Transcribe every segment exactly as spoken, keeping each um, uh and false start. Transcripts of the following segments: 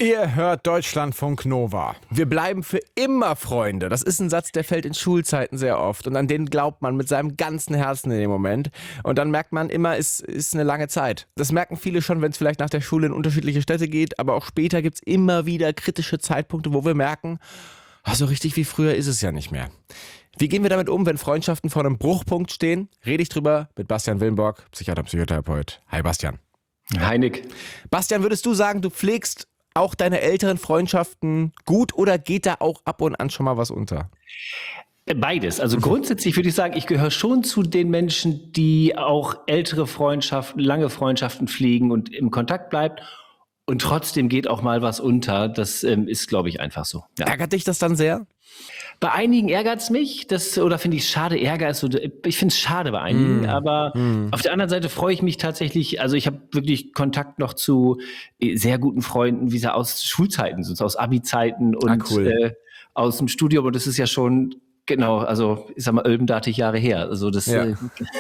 Ihr hört Deutschlandfunk Nova. Wir bleiben für immer Freunde. Das ist ein Satz, der fällt in Schulzeiten sehr oft. Und an den glaubt man mit seinem ganzen Herzen in dem Moment. Und dann merkt man immer, es ist eine lange Zeit. Das merken viele schon, wenn es vielleicht nach der Schule in unterschiedliche Städte geht. Aber auch später gibt es immer wieder kritische Zeitpunkte, wo wir merken, ach, so richtig wie früher ist es ja nicht mehr. Wie gehen wir damit um, wenn Freundschaften vor einem Bruchpunkt stehen? Rede ich drüber mit Bastian Willenborg, Psychiater, Psychotherapeut. Hi Bastian. Hi Nick. Bastian, würdest du sagen, du pflegst auch deine älteren Freundschaften gut oder geht da auch ab und an schon mal was unter? Beides. Also grundsätzlich würde ich sagen, ich gehöre schon zu den Menschen, die auch ältere Freundschaften, lange Freundschaften pflegen und im Kontakt bleiben. Und trotzdem geht auch mal was unter. Das ähm, ist, glaube ich, einfach so. Ja. Ärgert dich das dann sehr? Bei einigen ärgert es mich, das, oder finde ich es schade, Ärger ist so, ich finde es schade bei einigen, mm. aber mm. auf der anderen Seite freue ich mich tatsächlich, also ich habe wirklich Kontakt noch zu sehr guten Freunden, wie sie aus Schulzeiten, so aus Abi-Zeiten und ah, cool. äh, aus dem Studium, und das ist ja schon, genau, also ich sag mal, ölbendartig Jahre her, also das, ja. äh,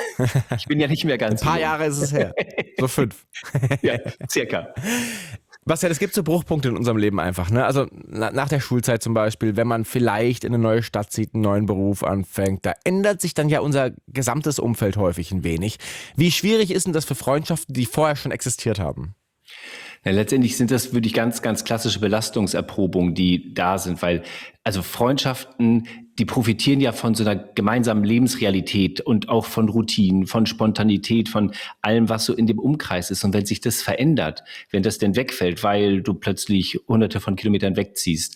ich bin ja nicht mehr ganz. Ein paar Jahre ist es her, so fünf. Ja, circa. Bastian, es gibt so Bruchpunkte in unserem Leben einfach, ne? Also na, nach der Schulzeit zum Beispiel, wenn man vielleicht in eine neue Stadt zieht, einen neuen Beruf anfängt, da ändert sich dann ja unser gesamtes Umfeld häufig ein wenig. Wie schwierig ist denn das für Freundschaften, die vorher schon existiert haben? Ja, letztendlich sind das wirklich ganz, ganz klassische Belastungserprobungen, die da sind, weil also Freundschaften, die profitieren ja von so einer gemeinsamen Lebensrealität und auch von Routinen, von Spontanität, von allem, was so in dem Umkreis ist. Und wenn sich das verändert, wenn das denn wegfällt, weil du plötzlich hunderte von Kilometern wegziehst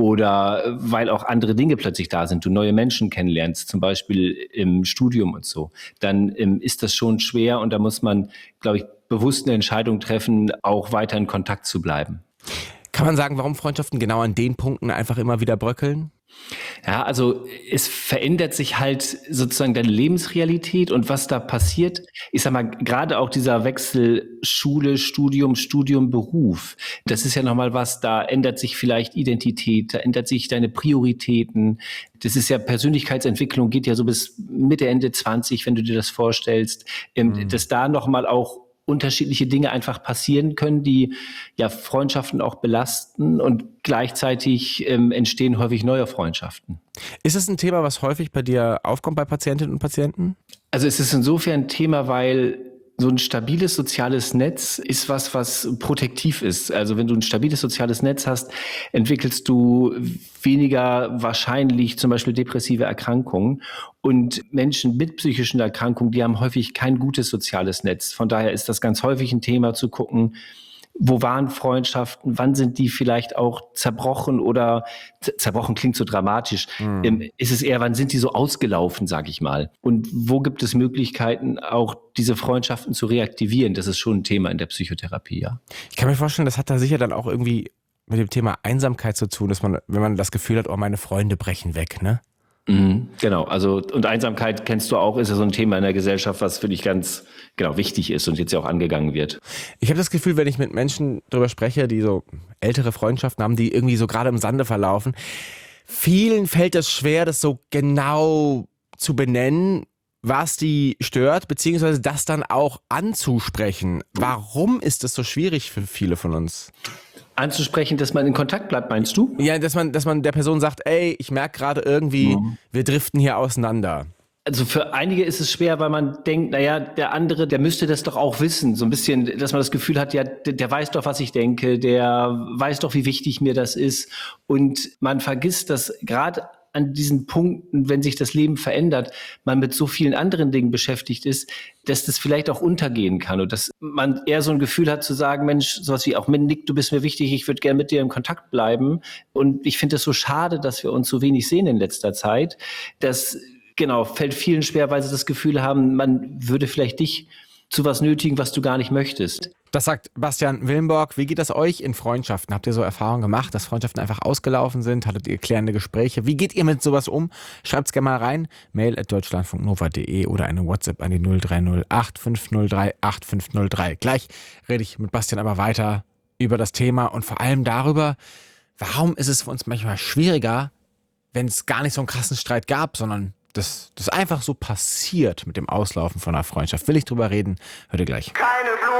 oder weil auch andere Dinge plötzlich da sind, du neue Menschen kennenlernst, zum Beispiel im Studium und so, dann ähm, ist das schon schwer und da muss man, glaube ich, bewusst eine Entscheidung treffen, auch weiter in Kontakt zu bleiben. Kann man sagen, warum Freundschaften genau an den Punkten einfach immer wieder bröckeln? Ja, also es verändert sich halt sozusagen deine Lebensrealität und was da passiert. Ich sag mal, gerade auch dieser Wechsel Schule, Studium, Studium, Beruf. Das ist ja nochmal was, da ändert sich vielleicht Identität, da ändert sich deine Prioritäten. Das ist ja Persönlichkeitsentwicklung, geht ja so bis Mitte, Ende zwanzig, wenn du dir das vorstellst, mhm. dass da nochmal auch unterschiedliche Dinge einfach passieren können, die ja Freundschaften auch belasten und gleichzeitig ähm, entstehen häufig neue Freundschaften. Ist es ein Thema, was häufig bei dir aufkommt bei Patientinnen und Patienten? Also es ist insofern ein Thema, weil so ein stabiles soziales Netz ist was, was protektiv ist. Also wenn du ein stabiles soziales Netz hast, entwickelst du weniger wahrscheinlich zum Beispiel depressive Erkrankungen. Und Menschen mit psychischen Erkrankungen, die haben häufig kein gutes soziales Netz. Von daher ist das ganz häufig ein Thema zu gucken, wo waren Freundschaften, wann sind die vielleicht auch zerbrochen oder zerbrochen klingt so dramatisch. Mhm. Ist es eher, wann sind die so ausgelaufen, sage ich mal. Und wo gibt es Möglichkeiten, auch diese Freundschaften zu reaktivieren? Das ist schon ein Thema in der Psychotherapie, ja. Ich kann mir vorstellen, das hat da sicher dann auch irgendwie mit dem Thema Einsamkeit zu tun, dass man, wenn man das Gefühl hat, oh, meine Freunde brechen weg, ne? Mhm, genau, also und Einsamkeit kennst du auch, ist ja so ein Thema in der Gesellschaft, was für dich ganz genau wichtig ist und jetzt ja auch angegangen wird. Ich habe das Gefühl, wenn ich mit Menschen darüber spreche, die so ältere Freundschaften haben, die irgendwie so gerade im Sande verlaufen, vielen fällt es schwer, das so genau zu benennen, was die stört, beziehungsweise das dann auch anzusprechen. Warum ist das so schwierig für viele von uns? Anzusprechen, dass man in Kontakt bleibt, meinst du? Ja, dass man, dass man der Person sagt, ey, ich merke gerade irgendwie, mhm. wir driften hier auseinander. Also für einige ist es schwer, weil man denkt, naja, der andere, der müsste das doch auch wissen. So ein bisschen, dass man das Gefühl hat, ja, der, der weiß doch, was ich denke, der weiß doch, wie wichtig mir das ist. Und man vergisst, dass gerade an diesen Punkten, wenn sich das Leben verändert, man mit so vielen anderen Dingen beschäftigt ist, dass das vielleicht auch untergehen kann und dass man eher so ein Gefühl hat zu sagen, Mensch, sowas wie auch, Nick, du bist mir wichtig, ich würde gerne mit dir im Kontakt bleiben. Und ich finde es so schade, dass wir uns so wenig sehen in letzter Zeit. Das, genau, fällt vielen schwer, weil sie das Gefühl haben, man würde vielleicht dich zu was nötigen, was du gar nicht möchtest. Das sagt Bastian Willenborg. Wie geht das euch in Freundschaften? Habt ihr so Erfahrungen gemacht, dass Freundschaften einfach ausgelaufen sind? Hattet ihr klärende Gespräche? Wie geht ihr mit sowas um? Schreibt's gerne mal rein. Mail at deutschlandfunknova punkt de oder eine WhatsApp an die null drei null acht fünf null drei acht fünf null drei. Gleich rede ich mit Bastian aber weiter über das Thema und vor allem darüber, warum ist es für uns manchmal schwieriger, wenn es gar nicht so einen krassen Streit gab, sondern das, das einfach so passiert mit dem Auslaufen von einer Freundschaft. Will ich drüber reden? Hört ihr gleich. Keine Blumen.